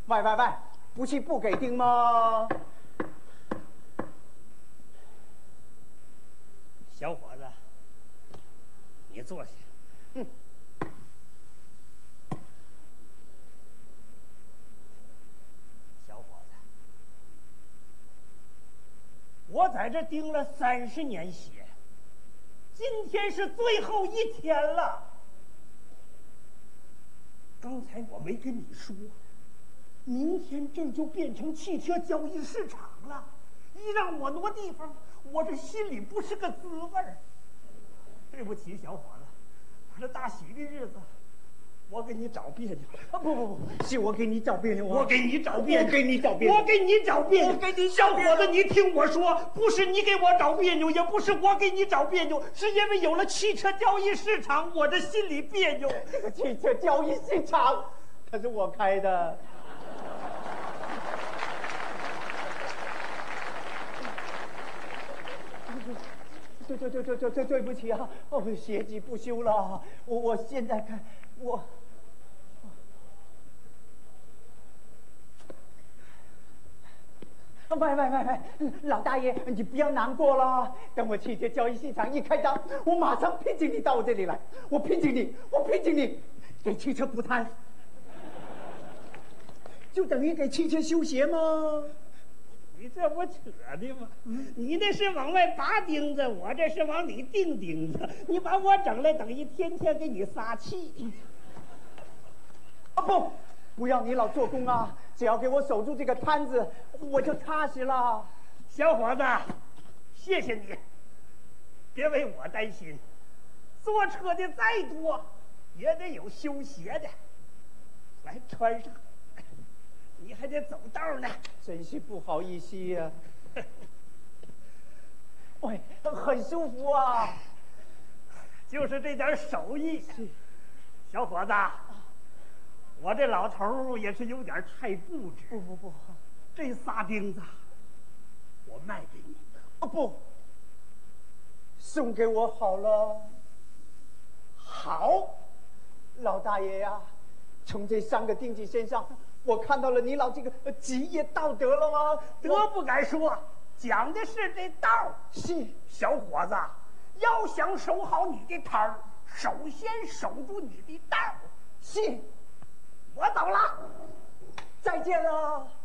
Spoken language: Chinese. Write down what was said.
喂，不是不给钉吗？ 小伙子，你坐下。小伙子，我在这钉了30年鞋，今天是最后一天了。刚才我没跟你说，明天这就变成汽车交易市场了。一让我挪地方，我这心里不是个滋味儿。对不起，小伙子，我这大喜的日子，我给你找别扭啊！不，是我给你找别扭啊！ 我给你找别扭， 我给你找别扭， 我给你找别扭。小伙子，你听我说，不是你给我找别扭，也不是我给你找别扭，是因为有了汽车交易市场，我这心里别扭。 这个汽车交易市场，它是我开的。对不起啊！鞋迹不修了。我现在看我。喂，老大爷，你不要难过了。等我汽车交易市场一开张，我马上聘请你到我这里来。我聘请你，给汽车补胎，就等于给汽车修鞋吗？ 你这不扯的吗？你那是往外拔钉子，我这是往里钉钉子。你把我整来，等于天天给你撒气。 啊不要你老做工啊！只要给我守住这个摊子，我就踏实了。 小伙子，谢谢你，别为我担心。坐车的再多，也得有修鞋的。来，穿上。你还得走道呢， 真是不好意思呀。喂，很舒服啊， 就是这点手艺。小伙子，我这老头也是有点太固执。 不， 这仨钉子我卖给你。 不，送给我好了。好，老大爷呀，从这3个钉子身上，我看到了你老这个职业道德了吗？ 德不敢说，讲的是这道。 是， 小伙子，要想守好你的摊儿，首先守住你的道。 是， 我走了， 再见了。